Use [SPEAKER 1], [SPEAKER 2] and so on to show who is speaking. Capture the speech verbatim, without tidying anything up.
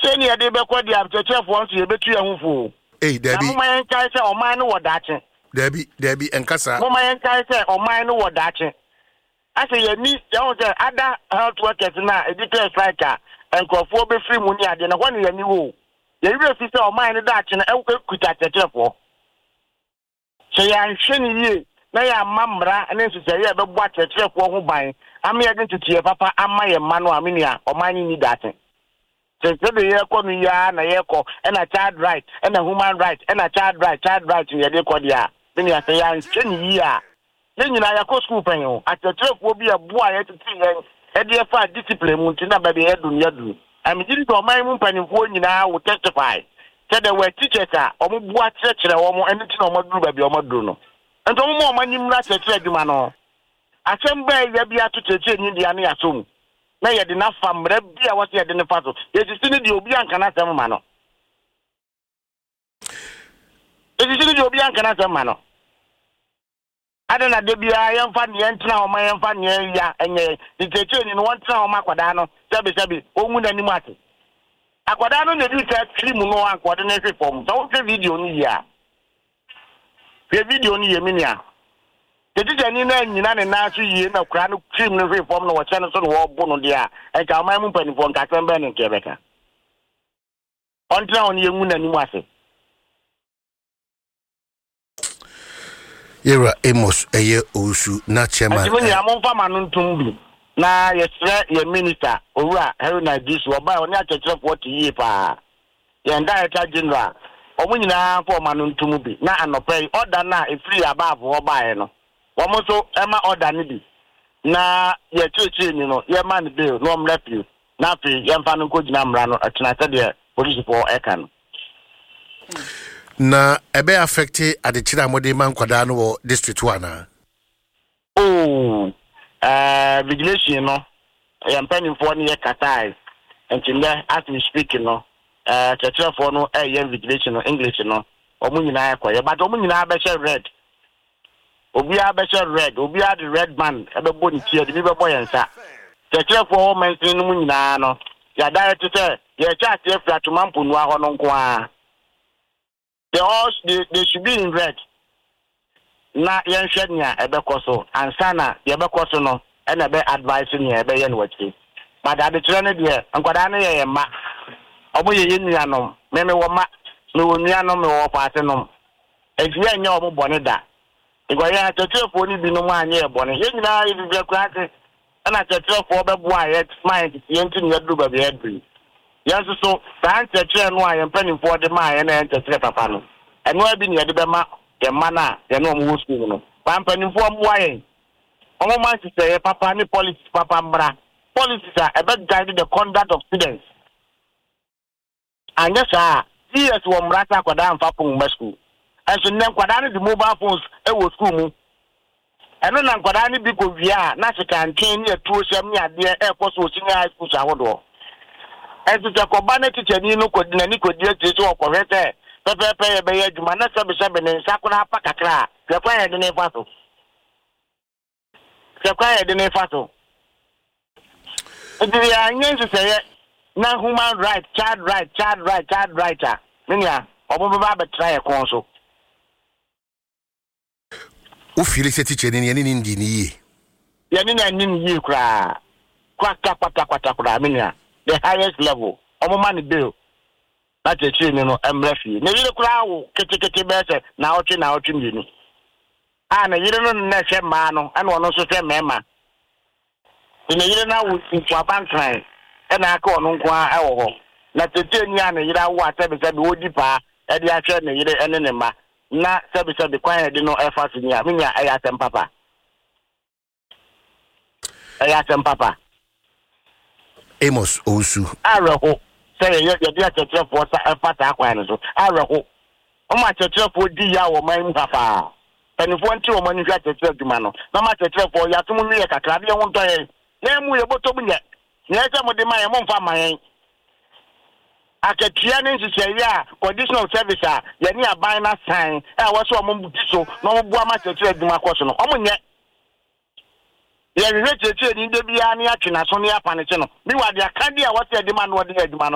[SPEAKER 1] Seni ade be kwa di abcheche for nso ye betu ye ho fu.
[SPEAKER 2] Eh Debbie.
[SPEAKER 1] Na mo man kai se oman no wodache.
[SPEAKER 2] Debbie Debbie enkasa.
[SPEAKER 1] Mo man kai se oman no wodache. Ase ye ni ye ho se ada health workers na editor striker enkofo be free mu ni ade na hone ye ni wo. Ye wi fi se oman no dache na ekuta cheche for. Se ya nhwe ni ye na ya mamra na nso se ye be bo cheche for ho ban. Am ye gen tutie papa ama ye ma no amenia oman ni dache. So the year come ya na ye ko and a child right and a human right and a child right child right in your ko dia then you say ya ten year then you na ya ko school pen o at the twelve will be a boy at the e dey fa discipline mu ntina ba be edu ne edu am gidi to man mu panifo nyina wo testify say there were teachers a omo bua chekere wo mo enti na omo duru ba bi omo duru no ento omo mo manyim na chekere aduma no asem ba ya bi ato chekere ni dia na ya so mu na ye de na famre bia wo se ye de ne faso ye sisi ni di obi anka na sem ma no ye sisi ni di obi anka na sem ma no ada na de bia ye mfa ne entra o ma ye mfa ne ya enye di cheche ni no wontra o ma kwada no sabi sabi onwu na nimu ate akwada no ne di ka trim no akwada na fe form so fe video ni ya fe video ni ye minia Tete ni na nyina ne na so yie na kura no cream no fe form no wo che no so wo bo no dia e ka man mu panifo nka sembe ne nkebeka ontra on ye ngu na ni mu ase
[SPEAKER 2] Yera Amos eye Osu na chairman
[SPEAKER 1] Ajimuni amon fa manu ntumbi na ye sre ye minister owura Haruna Disu oba oni achechire forty yie pa ye director general omunyina fa manu ntumbi na anopai order na e free above oba e no Womoso ema order ni bi na ye cheche ni no ye man bill no mrapio na fi ye mfa no kogina mra no atena se de police for eka no
[SPEAKER 2] na ebe affect adechira amode man kwada no wo district one na
[SPEAKER 1] oh eh vigilation no ye mpani for ni ye katai entimbe as we speak no eh cheche for no eh ye vigilation no English no omunyina akwa ye but omunyina be share red Obi a be red, obi a the red man, ebe bo ni tie, bi be bo yensa. Cheche for men tin mu nyina no. Ya direct say, ye chat ye fra to man ponu a ho no nko a. They all they, they should be in red. Na yen hwed nya ebe koso, ansana ye be koso no, e na be advice nya ebe ye no wati. But ade tere ne de, nkwada ne ye ma. Obo ye ye nua no, me me wo ma, me wo nua no me wo paase no. Eji nya obo bone da. Igwa ya tetrefo ni bi no ma anye ebone ye nyina ye bi kwate na tetrefo bebo aye mind ye nti ne duru ba be edri yanso so san tetre no aye mpanimfo de ma aye na tetre papa no eno abi ne de be ma ye ma na ye no mo school no mpanimfo mo aye omo man si say papa ni policy papa mbra policy sa e be guide the conduct of students anya sa yes wo mrata kwada amfa pon ba school and so then kwadane the mobile phones e wo school mu eno na kwadane bi ko via na se kan tin ne tuo sem ne ade e ko so senior high school sawodo and so the kobane teacher ni no kodina ni kodie ti so ko hwete pepe pe ye be adwuma na se be se be ne sakuna pa kakra se kwa ye de ne faso se kwa ye de ne faso e ya nyen se ye na human right child right child right child right ah minia obo ba be try e kon so
[SPEAKER 2] o feel say teacher ni ni ndi ni ye
[SPEAKER 1] ye ni na ni ni ye kra kwata kwata kwata kra minia the highest level omo man bill na teacher ni no emrefi na yire kra wo ketekete be se na otwe na otwe ndi ni a na yire no na hwe ma no ana ono so hwe mema na yire na wo fu abankran e na aka ono nko a e wo ho na teacher ni a na yire awo atabe se be odi pa e de ahwe na yire ene ne ma na sabi sabi kwa de no efa sinya minya aya tem papa aya tem papa
[SPEAKER 2] Amos Osu
[SPEAKER 1] arako say ye ye dia cheche for sa efa ta kwa no so arako o ma cheche for di ya wo man papa penifo nti wo man hwa cheche aduma no na ma cheche for ya tum mi ye kakra de ho ntoye na mu ye boto bunye na ye mo de ma ye mo mfa man akatia ne nsisi ya conditional service a ye ni aban na sign e wo so mo so no mo bua ma cheche aduma koso no o munye ye ye cheche ni de bia ni atwe na so ne ya pane che no mi wa de akade a wo se aduma no de aduma no